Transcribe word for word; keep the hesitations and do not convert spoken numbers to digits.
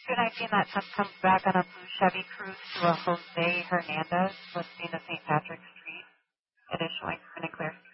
two nineteen, that time comes back on a blue Chevy Cruze to a Jose Hernandez, listing a Saint Patrick's Street. It is showing free and clear.